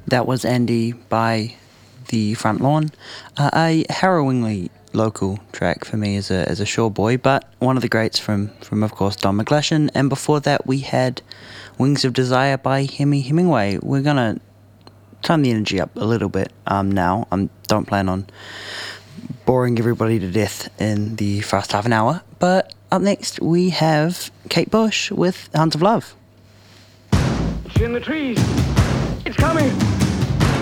That was Andy by The Front Lawn, a harrowingly local track for me as a shore boy, but one of the greats from of course Don McGlashan. And before that we had Wings of Desire by Hemingway. We're gonna turn the energy up a little bit now. I don't plan on boring everybody to death in the first half an hour, but up next we have Kate Bush with Hounds of Love. It's in the trees. It's coming.